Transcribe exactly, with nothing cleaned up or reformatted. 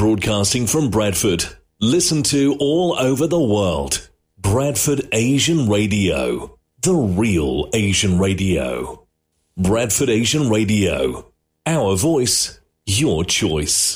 Broadcasting from Bradford. Listen to all over the world. Bradford Asian Radio. The real Asian radio. Bradford Asian Radio. Our voice, your choice.